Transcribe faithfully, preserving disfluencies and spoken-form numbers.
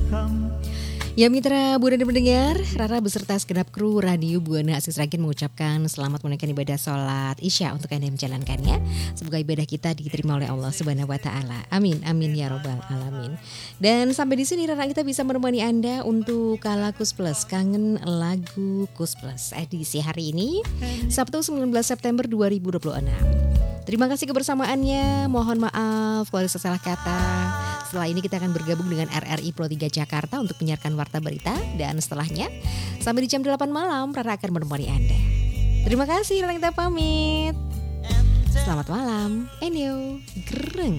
Ya mitra Buana dan pendengar, Rara beserta segenap kru Radio Buana Asik Sragen mengucapkan selamat menunaikan ibadah sholat Isya untuk Anda yang menjalankannya. Semoga ibadah kita diterima oleh Allah Subhanahu wa taala. Amin amin ya robbal alamin. Dan sampai di sini Rara kita bisa menemani Anda untuk Kala Kus Plus, kangen lagu Kus Plus edisi hari ini Sabtu sembilan belas September dua ribu dua puluh enam. Terima kasih kebersamaannya. Mohon maaf kalau ada salah kata. Setelah ini kita akan bergabung dengan R R I Pro tiga Jakarta untuk menyiarkan Warta Berita. Dan setelahnya sampai di jam delapan malam Rara akan menemani Anda. Terima kasih, Rara kita pamit. Selamat malam. Enyo. Gereng.